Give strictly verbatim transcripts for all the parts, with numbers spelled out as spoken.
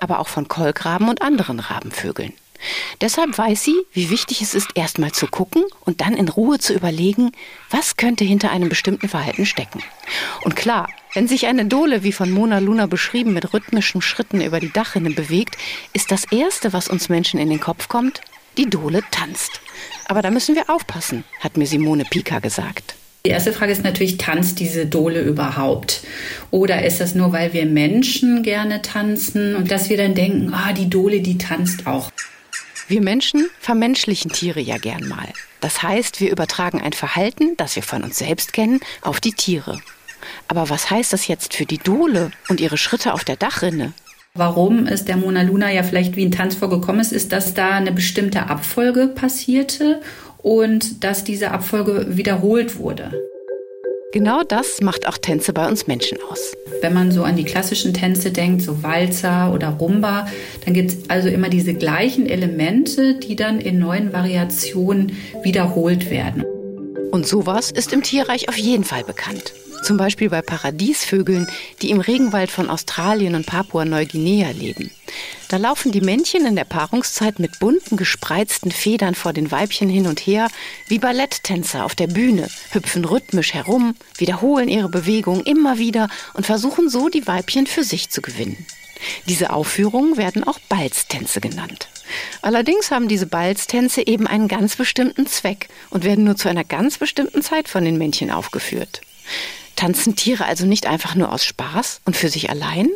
aber auch von Kolkraben und anderen Rabenvögeln. Deshalb weiß sie, wie wichtig es ist, erst mal zu gucken und dann in Ruhe zu überlegen, was könnte hinter einem bestimmten Verhalten stecken. Und klar, wenn sich eine Dole, wie von Mona Luna beschrieben, mit rhythmischen Schritten über die Dachrinne bewegt, ist das Erste, was uns Menschen in den Kopf kommt, die Dole tanzt. Aber da müssen wir aufpassen, hat mir Simone Pika gesagt. Die erste Frage ist natürlich, tanzt diese Dole überhaupt? Oder ist das nur, weil wir Menschen gerne tanzen und dass wir dann denken, ah, die Dole, die tanzt auch? Wir Menschen vermenschlichen Tiere ja gern mal. Das heißt, wir übertragen ein Verhalten, das wir von uns selbst kennen, auf die Tiere. Aber was heißt das jetzt für die Dole und ihre Schritte auf der Dachrinne? Warum es der Mona Luna ja vielleicht wie ein Tanz vorgekommen ist, ist, dass da eine bestimmte Abfolge passierte und dass diese Abfolge wiederholt wurde. Genau das macht auch Tänze bei uns Menschen aus. Wenn man so an die klassischen Tänze denkt, so Walzer oder Rumba, dann gibt es also immer diese gleichen Elemente, die dann in neuen Variationen wiederholt werden. Und sowas ist im Tierreich auf jeden Fall bekannt. Zum Beispiel bei Paradiesvögeln, die im Regenwald von Australien und Papua-Neuguinea leben. Da laufen die Männchen in der Paarungszeit mit bunten, gespreizten Federn vor den Weibchen hin und her, wie Balletttänzer auf der Bühne, hüpfen rhythmisch herum, wiederholen ihre Bewegung immer wieder und versuchen so, die Weibchen für sich zu gewinnen. Diese Aufführungen werden auch Balztänze genannt. Allerdings haben diese Balztänze eben einen ganz bestimmten Zweck und werden nur zu einer ganz bestimmten Zeit von den Männchen aufgeführt. Tanzen Tiere also nicht einfach nur aus Spaß und für sich allein?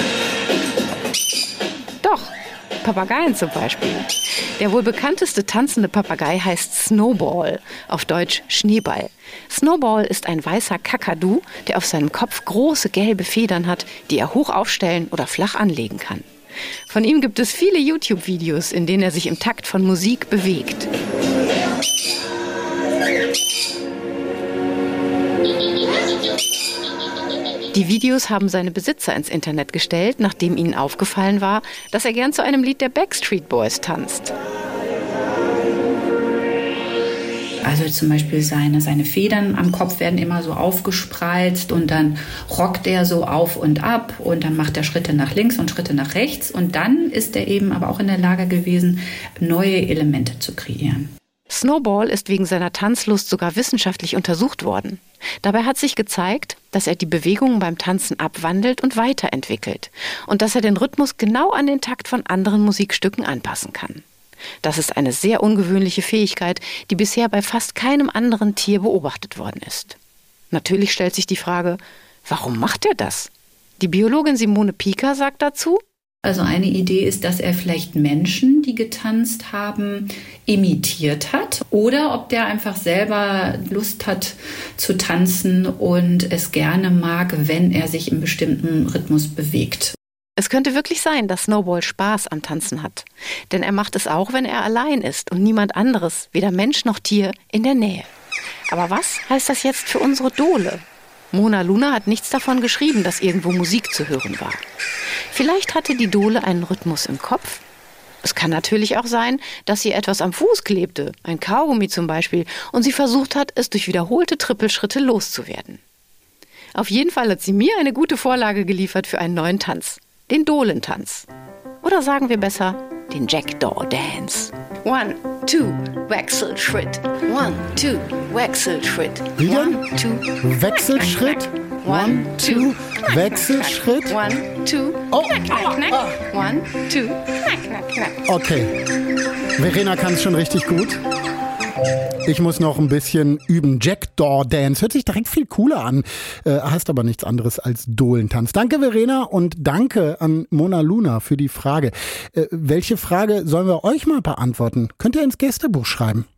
Doch, Papageien zum Beispiel. Der wohl bekannteste tanzende Papagei heißt Snowball, auf Deutsch Schneeball. Snowball ist ein weißer Kakadu, der auf seinem Kopf große gelbe Federn hat, die er hoch aufstellen oder flach anlegen kann. Von ihm gibt es viele YouTube-Videos, in denen er sich im Takt von Musik bewegt. Die Videos haben seine Besitzer ins Internet gestellt, nachdem ihnen aufgefallen war, dass er gern zu einem Lied der Backstreet Boys tanzt. Also zum Beispiel seine, seine Federn am Kopf werden immer so aufgespreizt und dann rockt er so auf und ab und dann macht er Schritte nach links und Schritte nach rechts und dann ist er eben aber auch in der Lage gewesen, neue Elemente zu kreieren. Snowball ist wegen seiner Tanzlust sogar wissenschaftlich untersucht worden. Dabei hat sich gezeigt, dass er die Bewegungen beim Tanzen abwandelt und weiterentwickelt und dass er den Rhythmus genau an den Takt von anderen Musikstücken anpassen kann. Das ist eine sehr ungewöhnliche Fähigkeit, die bisher bei fast keinem anderen Tier beobachtet worden ist. Natürlich stellt sich die Frage, warum macht er das? Die Biologin Simone Pika sagt dazu: Also eine Idee ist, dass er vielleicht Menschen, die getanzt haben, imitiert hat oder ob der einfach selber Lust hat zu tanzen und es gerne mag, wenn er sich im bestimmten Rhythmus bewegt. Es könnte wirklich sein, dass Snowball Spaß am Tanzen hat. Denn er macht es auch, wenn er allein ist und niemand anderes, weder Mensch noch Tier, in der Nähe. Aber was heißt das jetzt für unsere Dole? Mona Luna hat nichts davon geschrieben, dass irgendwo Musik zu hören war. Vielleicht hatte die Dole einen Rhythmus im Kopf. Es kann natürlich auch sein, dass ihr etwas am Fuß klebte, ein Kaugummi zum Beispiel, und sie versucht hat, es durch wiederholte Trippelschritte loszuwerden. Auf jeden Fall hat sie mir eine gute Vorlage geliefert für einen neuen Tanz, den Dolentanz. Oder sagen wir besser, den Jackdaw Dance. One, two, Wechselschritt. One, two, Wechselschritt. Wie denn? One, two, Wechselschritt. One, two, Wechselschritt. One, two, Oh. knack, knack, knack. One, two, knack, knack, knack. Okay. Verena kann es schon richtig gut. Ich muss noch ein bisschen üben. Jackdaw Dance. Hört sich direkt viel cooler an. Äh, heißt aber nichts anderes als Dolentanz. Danke, Verena, und danke an Mona Luna für die Frage. Äh, welche Frage sollen wir euch mal beantworten? Könnt ihr ins Gästebuch schreiben.